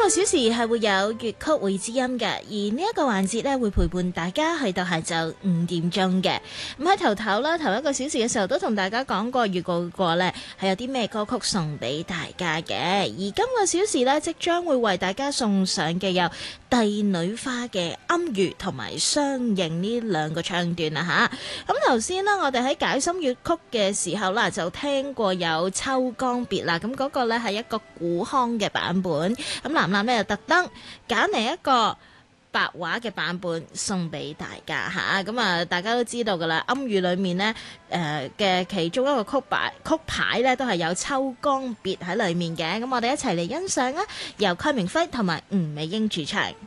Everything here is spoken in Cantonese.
個小時係會有粵曲會知音嘅，而呢一個環節咧會陪伴大家去到下晝5點鐘嘅。咁喺頭一個小時嘅時候都同大家講過預告過呢係有啲咩歌曲送俾大家嘅。而今個小時呢，即將會為大家送上嘅有帝女花嘅暗喻同埋相應呢兩個唱段啦吓。咁頭先呢，我哋喺解心粵曲嘅時候啦，就聽過有秋江別啦，咁嗰個呢係一個古腔嘅版本。咁南南咧就特登揀嚟一個白話嘅版本送俾大家吓。咁啊，大家都知道噶啦，暗喻裏面呢嘅其中一個曲牌呢都係有秋江別喺裏面嘅。咁我哋一齊嚟欣賞啊，由蓋鳴輝同埋吳美英主唱。